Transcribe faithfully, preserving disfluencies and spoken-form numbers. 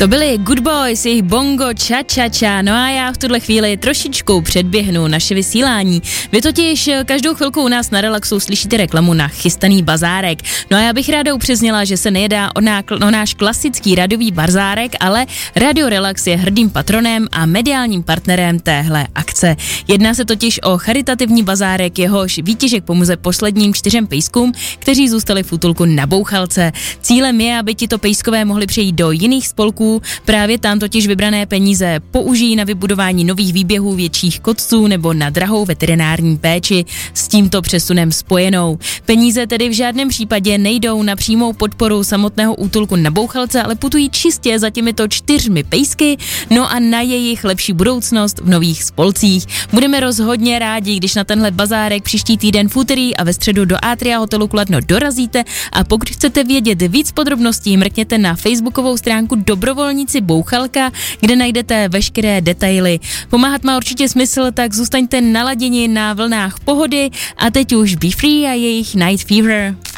To byly Good Boys, jejich bongo, ča, ča, ča. No a já v tuhle chvíli trošičku předběhnu naše vysílání. Vy totiž každou chvilku u nás na Relaxu slyšíte reklamu na chystaný bazárek. No a já bych ráda upřesnila, že se nejedná o, nákl- o náš klasický radiový bazárek, ale Radio Relax je hrdým patronem a mediálním partnerem téhle akce. Jedná se totiž o charitativní bazárek, jehož výtěžek pomůže posledním čtyřem pejskům, kteří zůstali v útulku na Bouchalce. Cílem je, aby tito pejskové mohli přejít do jiných spolků. Právě tam totiž vybrané peníze použijí na vybudování nových výběhů větších kotců nebo na drahou veterinární péči s tímto přesunem spojenou. Peníze tedy v žádném případě nejdou na přímou podporu samotného útulku na Bouchalce, ale putují čistě za těmito čtyřmi pejsky, no a na jejich lepší budoucnost v nových spolcích. Budeme rozhodně rádi, když na tenhle bazárek příští týden v úterý a ve středu do Atria hotelu Kladno dorazíte, a pokud chcete vědět víc podrobností, mrkněte na facebookovou stránku Dobrovolníci Bouchalka, kde najdete veškeré detaily. Pomáhat má určitě smysl, tak zůstaňte naladěni na vlnách pohody a teď už Be Free a jejich Night Fever.